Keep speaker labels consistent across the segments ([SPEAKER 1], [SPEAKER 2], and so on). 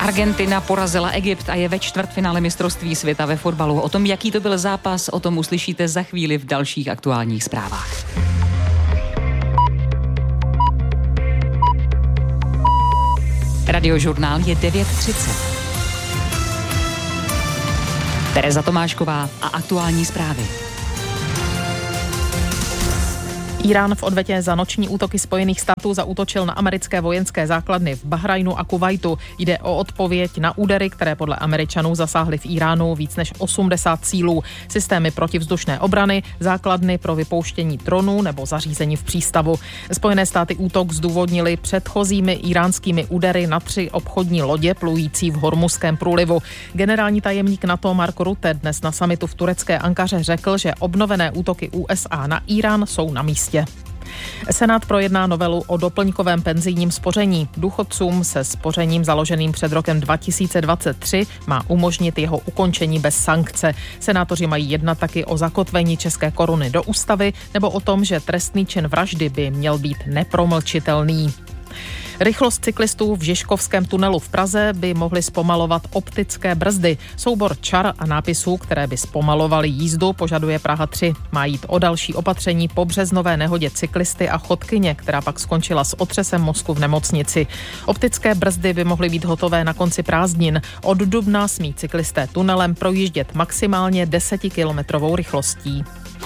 [SPEAKER 1] Argentina porazila Egypt a je ve čtvrtfinále mistrovství světa ve fotbalu. O tom, jaký to byl zápas, o tom uslyšíte za chvíli v dalších aktuálních zprávách. Radiožurnál je 9:30. Tereza Tomášková a aktuální zprávy.
[SPEAKER 2] Irán v odvetě za noční útoky Spojených států zaútočil na americké vojenské základny v Bahrajnu a Kuvajtu. Jde o odpověď na údery, které podle Američanů zasáhly v Iránu víc než 80 cílů. Systémy protivzdušné obrany, základny pro vypouštění dronů nebo zařízení v přístavu. Spojené státy útok zdůvodnili předchozími iránskými údery na 3 obchodní lodě plující v Hormuzském průlivu. Generální tajemník NATO Mark Rutte dnes na summitu v turecké Ankaře řekl, že obnovené útoky USA na Irán jsou na místě. Senát projedná novelu o doplňkovém penzijním spoření. Důchodcům se spořením založeným před rokem 2023 má umožnit jeho ukončení bez sankce. Senátoři mají jednat taky o zakotvení české koruny do ústavy nebo o tom, že trestný čin vraždy by měl být nepromlčitelný. Rychlost cyklistů v Žižkovském tunelu v Praze by mohly zpomalovat optické brzdy. Soubor čar a nápisů, které by zpomalovaly jízdu, požaduje Praha 3. Má jít o další opatření po březnové nehodě cyklisty a chodkyně, která pak skončila s otřesem mozku v nemocnici. Optické brzdy by mohly být hotové na konci prázdnin. Od dubna smí cyklisté tunelem projíždět maximálně 10kilometrovou rychlostí.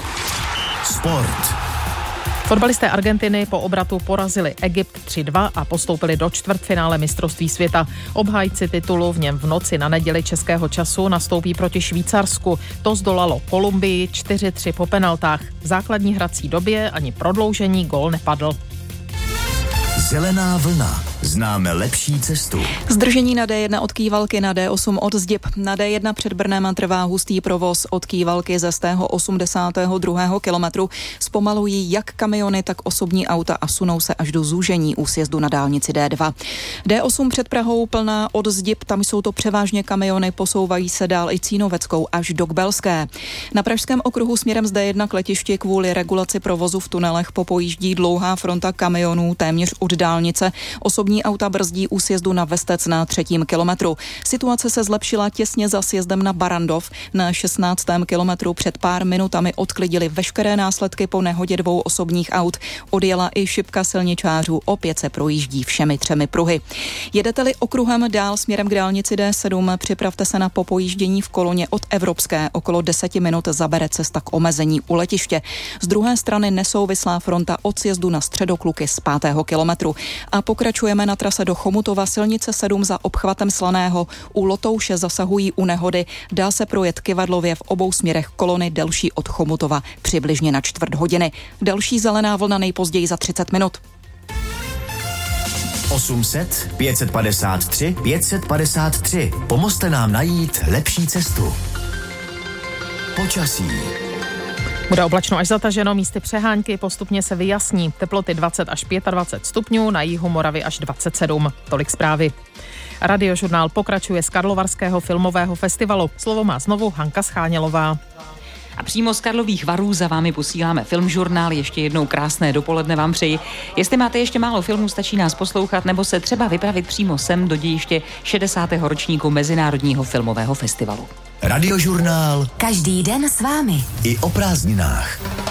[SPEAKER 3] Sport.
[SPEAKER 2] Fotbalisté Argentiny po obratu porazili Egypt 3-2 a postoupili do čtvrtfinále mistrovství světa. Obhájci titulu v něm v noci na neděli českého času nastoupí proti Švýcarsku. To zdolalo Kolumbii 4-3 po penaltách. V základní hrací době ani prodloužení gól nepadl.
[SPEAKER 3] Zelená vlna. Známe lepší cestu.
[SPEAKER 4] Zdržení na D1 od Kývalky na D8 od Zděb. Na D1 před Brnem trvá hustý provoz od Kývalky ze 82. kilometru. Zpomalují jak kamiony, tak osobní auta a sunou se až do zúžení u sjezdu na dálnici D2. D8 před Prahou plná od Zděb, tam jsou to převážně kamiony, posouvají se dál i Cínoveckou až do Kbelské. Na pražském okruhu směrem z D1 k letišti kvůli regulaci provozu v tunelech popojíždí dlouhá fronta kamionů téměř od dálnice. Osobní auta brzdí u sjezdu na Vestec na 3. kilometru. Situace se zlepšila těsně za sjezdem na Barandov. Na 16. kilometru před pár minutami odklidili veškeré následky po nehodě 2 osobních aut. Odjela i šipka silničářů, opět se projíždí všemi 3 pruhy. Jedete-li okruhem dál směrem k dálnici D7, připravte se na popojíždění v koloně od Evropské. Okolo 10 minut zabere cesta k omezení u letiště. Z druhé strany nesouvislá fronta od sjezdu na Středokluky z 5. kilometru. A pokračujeme na trase do Chomutova, silnice 7 za obchvatem Slaného. U Lotouše zasahují u nehody. Dá se projet Kyvadlově v obou směrech kolony delší od Chomutova přibližně na 1/4 hodiny. Další zelená vlna nejpozději za 30 minut.
[SPEAKER 3] 800 553 553. Pomozte nám najít lepší cestu. Počasí.
[SPEAKER 2] Bude oblačno až zataženo, místy přehánky, postupně se vyjasní. Teploty 20 až 25 stupňů, na jihu Moravy až 27. Tolik zprávy. Radiožurnál pokračuje z Karlovarského filmového festivalu. Slovo má znovu Hanka Schánělová.
[SPEAKER 1] A přímo z Karlových Varů za vámi posíláme Filmžurnál. Ještě jednou krásné dopoledne vám přeji. Jestli máte ještě málo filmů, stačí nás poslouchat nebo se třeba vypravit přímo sem do dějiště 60. ročníku Mezinárodního filmového festivalu.
[SPEAKER 3] Radiožurnál.
[SPEAKER 5] Každý den s vámi.
[SPEAKER 3] I o prázdninách.